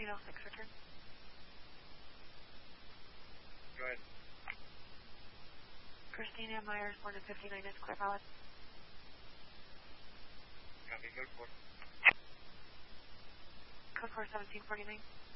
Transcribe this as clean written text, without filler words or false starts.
1606, return. Go ahead. Christina Myers, 159 is clear valid. Copy, code 4. Code 4, 1749.